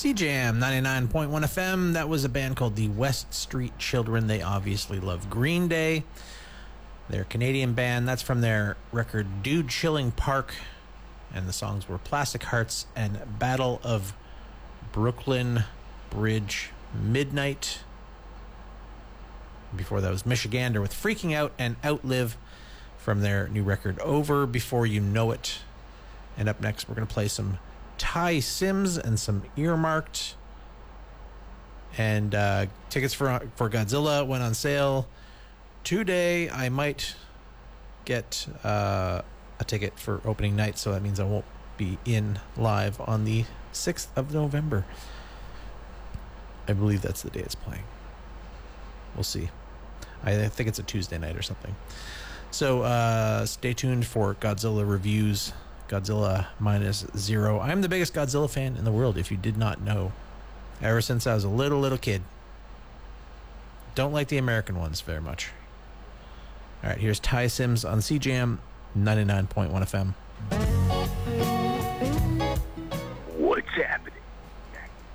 CJAM 99.1 FM. That was a band called the West Street Children. They obviously love Green Day. They're a Canadian band. That's from their record Dude Chilling Park. And the songs were Plastic Hearts and Battle of Brooklyn Bridge Midnight. Before that was Michigander with Freaking Out and Outlive from their new record Over Before You Know It. And up next, we're going to play some Ty Sims and some Earmarked. And tickets for Godzilla went on sale today. I might get a ticket for opening night, so that means I won't be in live on the 6th of November. I believe that's the day it's playing. We'll see. I think it's a Tuesday night or something. So stay tuned for Godzilla reviews. Godzilla -0. I'm the biggest Godzilla fan in the world, if you did not know. Ever since I was a little kid. Don't like the American ones very much. All right, here's Ty Sims on CJAM 99.1 FM. What's happening?